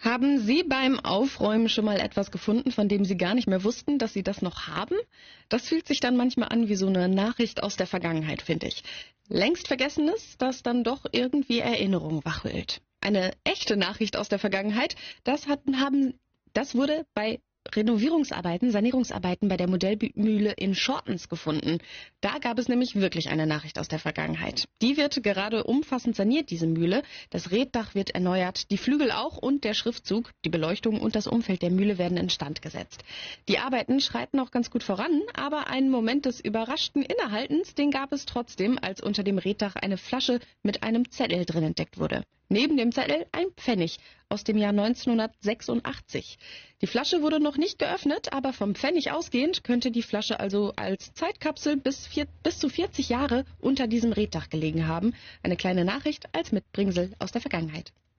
Haben Sie beim Aufräumen schon mal etwas gefunden, von dem Sie gar nicht mehr wussten, dass Sie das noch haben? Das fühlt sich dann manchmal an wie so eine Nachricht aus der Vergangenheit, finde ich. Längst Vergessenes, das dann doch irgendwie Erinnerung wachrüttelt. Eine echte Nachricht aus der Vergangenheit, das wurde bei Sanierungsarbeiten bei der Modellmühle in Schortens gefunden. Da gab es nämlich wirklich eine Nachricht aus der Vergangenheit. Die wird gerade umfassend saniert, diese Mühle. Das Reetdach wird erneuert, die Flügel auch und der Schriftzug, die Beleuchtung und das Umfeld der Mühle werden instand gesetzt. Die Arbeiten schreiten auch ganz gut voran, aber einen Moment des überraschten Innehaltens, den gab es trotzdem, als unter dem Reetdach eine Flasche mit einem Zettel drin entdeckt wurde. Neben dem Zettel ein Pfennig aus dem Jahr 1986. Die Flasche wurde noch nicht geöffnet, aber vom Pfennig ausgehend könnte die Flasche also als Zeitkapsel bis zu 40 Jahre unter diesem Reetdach gelegen haben. Eine kleine Nachricht als Mitbringsel aus der Vergangenheit.